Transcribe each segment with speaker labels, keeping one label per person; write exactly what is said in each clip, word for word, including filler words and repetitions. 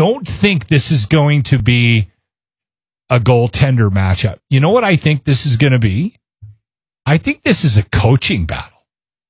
Speaker 1: don't think this is going to be a goaltender matchup. You know what I think this is going to be? I think this is a coaching battle.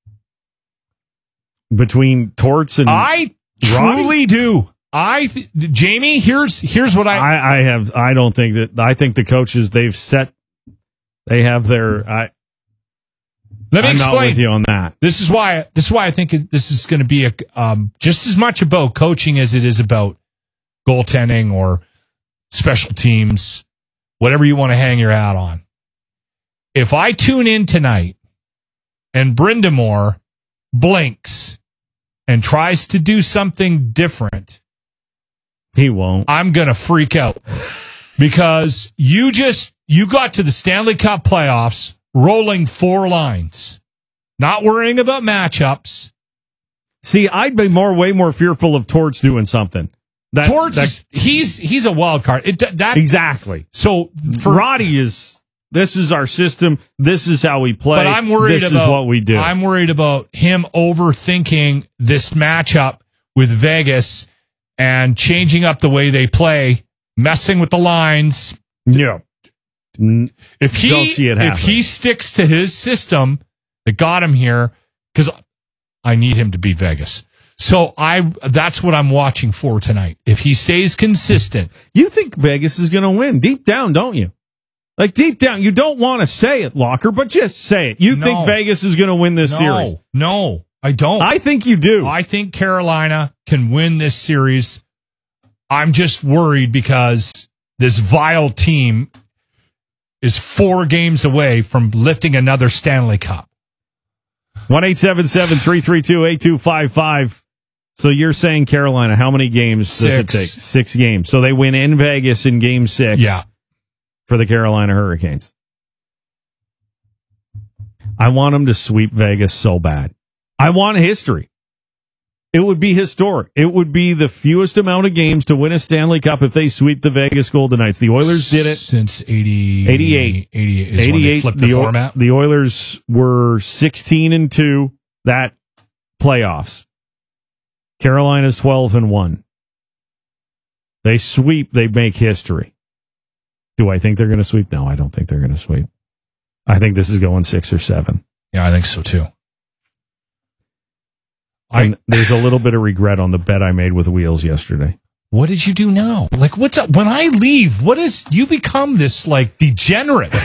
Speaker 2: Between Torts and
Speaker 1: I truly
Speaker 2: Roddy?
Speaker 1: do. I th- Jamie, here's here's what I,
Speaker 2: I I have I don't think that I think the coaches they've set they have their I
Speaker 1: let me
Speaker 2: I'm
Speaker 1: explain
Speaker 2: not with you on that.
Speaker 1: This is why this is why I think this is going to be a um, just as much about coaching as it is about goaltending or special teams, whatever you want to hang your hat on. If I tune in tonight and Brindamore blinks and tries to do something different,
Speaker 2: he won't.
Speaker 1: I'm going to freak out because you just, you got to the Stanley Cup playoffs rolling four lines, not worrying about matchups.
Speaker 2: See, I'd be more, way more fearful of Torts doing something. That,
Speaker 1: Torts,
Speaker 2: that,
Speaker 1: is, he's, he's a wild card. It, that,
Speaker 2: exactly.
Speaker 1: So for
Speaker 2: Roddy is, this is our system. This is how we play.
Speaker 1: But I'm worried
Speaker 2: this
Speaker 1: about
Speaker 2: is what we do.
Speaker 1: I'm worried about him overthinking this matchup with Vegas and changing up the way they play, messing with the lines.
Speaker 2: Yeah.
Speaker 1: If he
Speaker 2: Don't see it
Speaker 1: if he sticks to his system that got him here, because I need him to beat Vegas. So I that's what I'm watching for tonight. If he stays consistent.
Speaker 2: You think Vegas is going to win deep down, don't you? Like deep down, you don't want to say it, Locker, but just say it. You
Speaker 1: No.
Speaker 2: think Vegas is going to win this
Speaker 1: No,
Speaker 2: series?
Speaker 1: no, I don't.
Speaker 2: I think you do.
Speaker 1: I think Carolina can win this series. I'm just worried because this vile team is four games away from lifting another Stanley Cup.
Speaker 2: one eight seven seven, three three two, eight two five five. So you're saying Carolina, how many games does it
Speaker 1: Six.
Speaker 2: take? Six games. So they win in Vegas in game six
Speaker 1: Yeah.
Speaker 2: for the Carolina Hurricanes. I want them to sweep Vegas so bad. I want history. It would be historic. It would be the fewest amount of games to win a Stanley Cup if they sweep the Vegas Golden Knights. The Oilers did it.
Speaker 1: Since eighty,
Speaker 2: eighty-eight.
Speaker 1: eighty-eight is when they flipped the,
Speaker 2: the,
Speaker 1: format.
Speaker 2: The Oilers were sixteen and two that playoffs. Carolina's twelve and one. They sweep, they make history. Do I think they're going to sweep? No, I don't think they're going to sweep. I think this is going six or seven.
Speaker 1: Yeah, I think so too.
Speaker 2: And
Speaker 1: I,
Speaker 2: there's a little bit of regret on the bet I made with Wheels yesterday.
Speaker 1: what did you do now? Like, what's up? When I leave, what is, you become this like degenerate.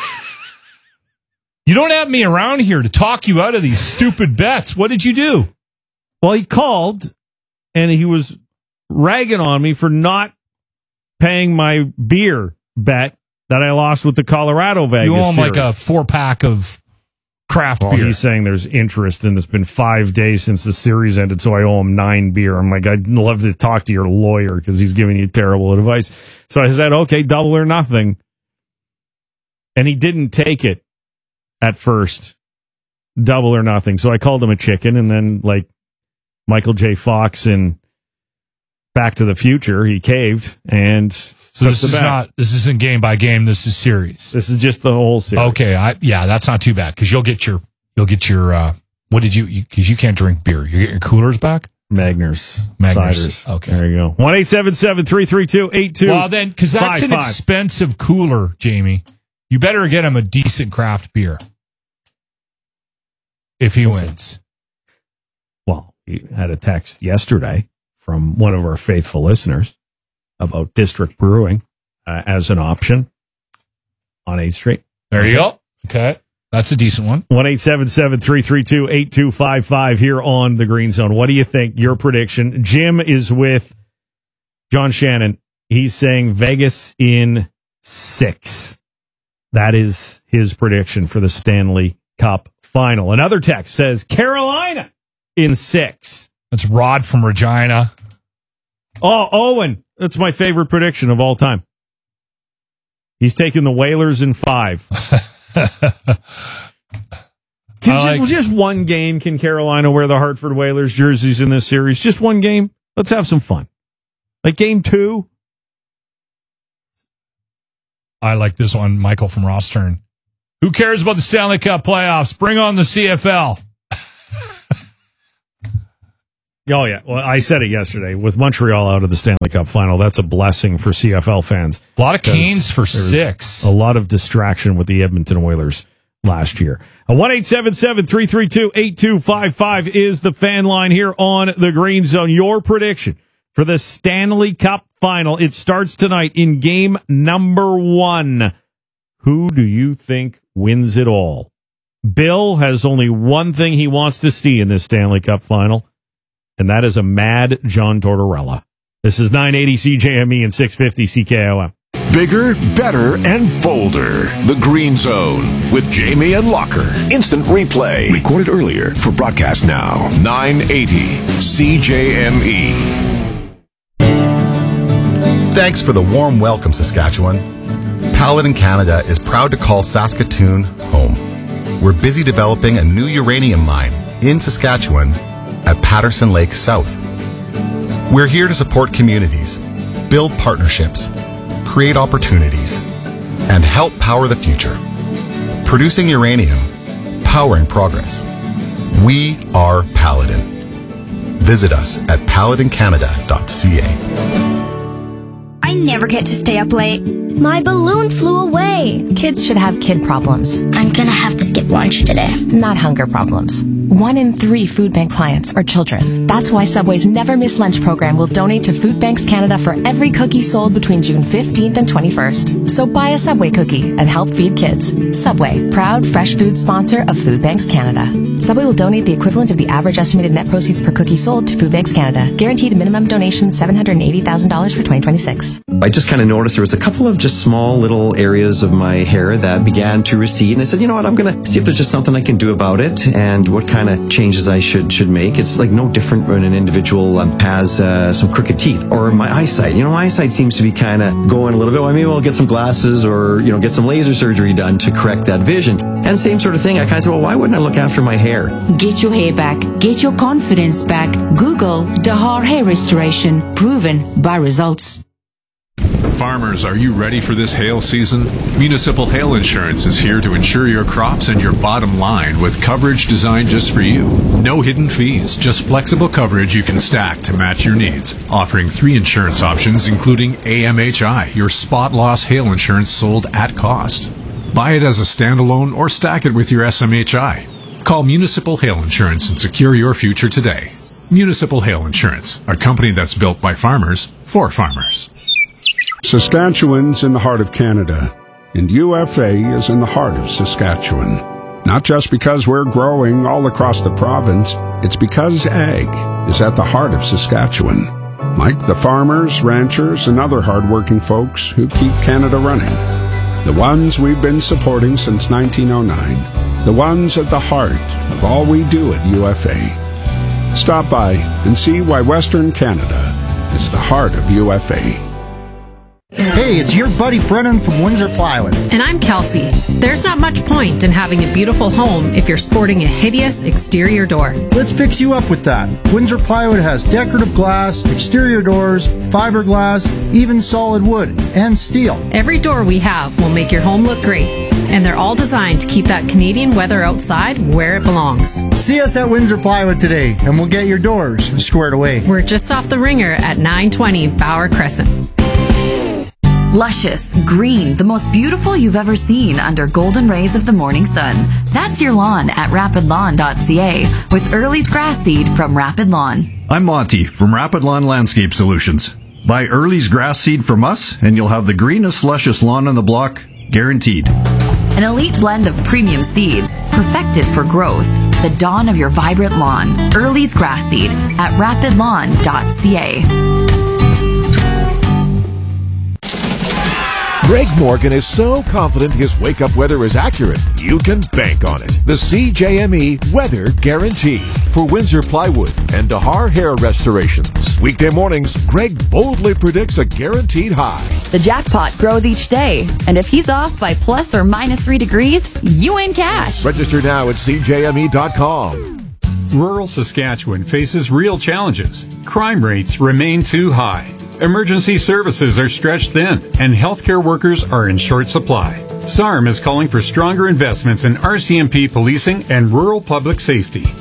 Speaker 1: You don't have me around here to talk you out of these stupid bets. What did you do?
Speaker 2: Well, he called and he was ragging on me for not paying my beer bet that I lost with the Colorado Vegas
Speaker 1: You owe him
Speaker 2: series.
Speaker 1: like a four pack of craft
Speaker 2: Well,
Speaker 1: beer.
Speaker 2: he's saying there's interest and it's been five days since the series ended, so I owe him nine beer. I'm like, I'd love to talk to your lawyer because he's giving you terrible advice. So I said, okay, double or nothing. And he didn't take it at first, double or nothing. So I called him a chicken, and then like Michael J. Fox in Back to the Future, he caved and
Speaker 1: so
Speaker 2: took
Speaker 1: this
Speaker 2: the
Speaker 1: is
Speaker 2: bet.
Speaker 1: not, this isn't game by game. This is series.
Speaker 2: This is just the whole series.
Speaker 1: Okay. I, yeah, that's not too bad because you'll get your, you'll get your, uh, what did you, because you, you can't drink beer. You get your coolers back?
Speaker 2: Magners.
Speaker 1: Magners.
Speaker 2: Ciders.
Speaker 1: Okay.
Speaker 2: There you go. one eight seven seven, three three two, eight two
Speaker 1: Well, then, because that's
Speaker 2: five
Speaker 1: an
Speaker 2: five.
Speaker 1: expensive cooler, Jamie. You better get him a decent craft beer if he
Speaker 2: Listen.
Speaker 1: wins.
Speaker 2: Well, he had a text yesterday from one of our faithful listeners about District Brewing uh, as an option on eighth Street.
Speaker 1: There you go. Okay. That's a decent one.
Speaker 2: one eight seven seven, three three two, eight two five five here on the Green Zone. What do you think? Your prediction. Jim is with John Shannon. He's saying Vegas in six. That is his prediction for the Stanley Cup final. Another text says Carolina in six.
Speaker 1: That's Rod from Regina.
Speaker 2: Oh, Owen. That's my favorite prediction of all time. He's taking the Whalers in five. Can
Speaker 1: I
Speaker 2: ju-
Speaker 1: like-
Speaker 2: just one game, can Carolina wear the Hartford Whalers jerseys in this series? Just one game? Let's have some fun. Like game two?
Speaker 1: I like this one, Michael from Rostern. Who cares about the Stanley Cup playoffs? Bring on the C F L.
Speaker 2: Oh, yeah. Well, I said it yesterday. With Montreal out of the Stanley Cup final, that's a blessing for C F L fans.
Speaker 1: A lot of Canes for six.
Speaker 2: A lot of distraction with the Edmonton Oilers last year. A one eight seven seven, three three two, eight two five five is the fan line here on the Green Zone. Your prediction for the Stanley Cup final. It starts tonight in game number one. Who do you think wins it all? Bill has only one thing he wants to see in this Stanley Cup final, and that is a mad John Tortorella. This is nine eighty C J M E and six fifty C K O M.
Speaker 3: Bigger, better, and bolder. The Green Zone with Jamie and Locker. Instant replay. Recorded earlier for broadcast now. nine eighty C J M E.
Speaker 4: Thanks for the warm welcome, Saskatchewan. Paladin Canada is proud to call Saskatoon home. We're busy developing a new uranium mine in Saskatchewan at Patterson Lake South. We're here to support communities, build partnerships, create opportunities, and help power the future. Producing uranium, powering progress. We are Paladin. Visit us at paladin canada dot c a.
Speaker 5: I never get to stay up late.
Speaker 6: My balloon flew away. Kids should have kid problems.
Speaker 5: I'm gonna have to skip lunch today.
Speaker 6: Not hunger problems. One in three food bank clients are children. That's why Subway's Never Miss Lunch program will donate to Food Banks Canada for every cookie sold between June fifteenth and twenty-first. So buy a Subway cookie and help feed kids. Subway, proud fresh food sponsor of Food Banks Canada. Subway will donate the equivalent of the average estimated net proceeds per cookie sold to Food Banks Canada. Guaranteed minimum donation seven hundred eighty thousand dollars for twenty twenty-six.
Speaker 7: I just kind of noticed there was a couple of just small little areas of my hair that began to recede, and I said, you know what, I'm going to see if there's just something I can do about it and what kind of changes I should should make. It's like no different when an individual um, has uh, some crooked teeth or my eyesight. You know, my eyesight seems to be kind of going a little bit. Well, maybe I'll get some glasses or, you know, get some laser surgery done to correct that vision. And same sort of thing. I kind of said, well, why wouldn't I look after my hair?
Speaker 8: Get your hair back. Get your confidence back. Google Dahar Hair Restoration. Proven by results.
Speaker 9: Farmers, are you ready for this hail season? Municipal Hail Insurance is here to insure your crops and your bottom line with coverage designed just for you. No hidden fees, just flexible coverage you can stack to match your needs. Offering three insurance options, including A M H I, your spot loss hail insurance sold at cost. Buy it as a standalone or stack it with your S M H I. Call Municipal Hail Insurance and secure your future today. Municipal Hail Insurance, a company that's built by farmers for farmers.
Speaker 10: Saskatchewan's in the heart of Canada, and U F A is in the heart of Saskatchewan. Not just because we're growing all across the province, it's because ag is at the heart of Saskatchewan. Like the farmers, ranchers, and other hardworking folks who keep Canada running. The ones we've been supporting since nineteen oh nine. The ones at the heart of all we do at U F A. Stop by and see why Western Canada is the heart of U F A.
Speaker 11: Hey, it's your buddy Brennan from Windsor Plywood.
Speaker 12: And I'm Kelsey. There's not much point in having a beautiful home if you're sporting a hideous exterior door.
Speaker 11: Let's fix you up with that. Windsor Plywood has decorative glass, exterior doors, fiberglass, even solid wood, and steel.
Speaker 12: Every door we have will make your home look great. And they're all designed to keep that Canadian weather outside where it belongs.
Speaker 11: See us at Windsor Plywood today, and we'll get your doors squared away.
Speaker 12: We're just off the ringer at nine twenty Bauer Crescent.
Speaker 13: Luscious, green, the most beautiful you've ever seen under golden rays of the morning sun. That's your lawn at rapid lawn dot c a with Early's grass seed from Rapid Lawn.
Speaker 14: I'm Monty from Rapid Lawn Landscape Solutions. Buy Early's grass seed from us and you'll have the greenest, luscious lawn on the block, guaranteed.
Speaker 13: An elite blend of premium seeds, perfected for growth. The dawn of your vibrant lawn. Early's grass seed at rapid lawn dot c a.
Speaker 3: Greg Morgan is so confident his wake-up weather is accurate, you can bank on it. The C J M E Weather Guarantee for Windsor Plywood and Dahar Hair Restorations. Weekday mornings, Greg boldly predicts a guaranteed high.
Speaker 13: The jackpot grows each day, and if he's off by plus or minus three degrees, you win cash.
Speaker 3: Register now at c j m e dot com.
Speaker 15: Rural Saskatchewan faces real challenges. Crime rates remain too high. Emergency services are stretched thin, and healthcare workers are in short supply. S A R M is calling for stronger investments in R C M P policing and rural public safety.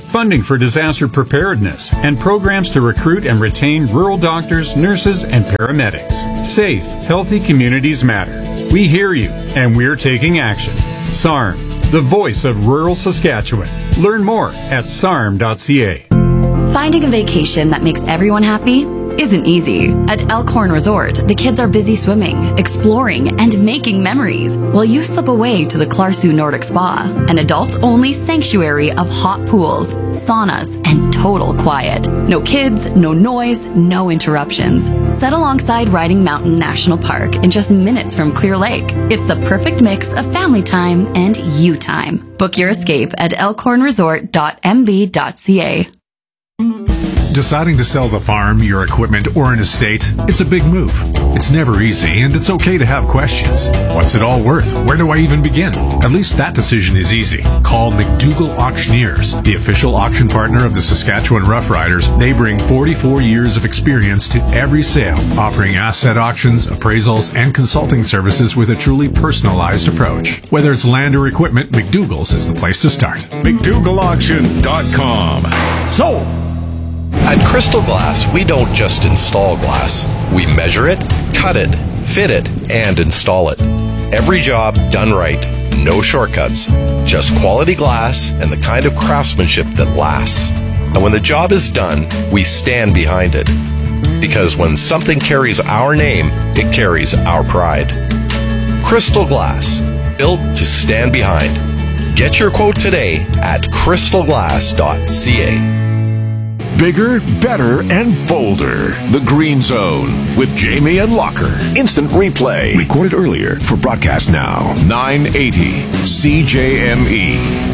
Speaker 15: funding for disaster preparedness, and programs to recruit and retain rural doctors, nurses, and paramedics. Safe, healthy communities matter. We hear you, and we're taking action. S A R M, the voice of rural Saskatchewan. Learn more at S A R M dot C A.
Speaker 13: Finding a vacation that makes everyone happy isn't easy. At Elkhorn Resort, the kids are busy swimming, exploring, and making memories, while you slip away to the Clarsu Nordic Spa, an adults-only sanctuary of hot pools, saunas, and total quiet. No kids, no noise, no interruptions. Set alongside Riding Mountain National Park in just minutes from Clear Lake. It's the perfect mix of family time and you time. Book your escape at elkhorn resort dot m b dot c a.
Speaker 9: Deciding to sell the farm, your equipment, or an estate, it's a big move. It's never easy, and it's okay to have questions. What's it all worth? Where do I even begin? At least that decision is easy. Call McDougall Auctioneers, the official auction partner of the Saskatchewan Roughriders. They bring forty-four years of experience to every sale, offering asset auctions, appraisals, and consulting services with a truly personalized approach. Whether it's land or equipment, McDougall's is the place to start.
Speaker 3: McDougall Auction dot com.
Speaker 16: So, at Crystal Glass, we don't just install glass. We measure it, cut it, fit it, and install it. Every job done right. No shortcuts. Just quality glass and the kind of craftsmanship that lasts. And when the job is done, we stand behind it. Because when something carries our name, it carries our pride. Crystal Glass. Built to stand behind. Get your quote today at crystal glass dot c a.
Speaker 3: Bigger, better, and bolder. The Green Zone with Jamie and Locker. Instant replay. Recorded earlier for broadcast now. nine eighty C J M E.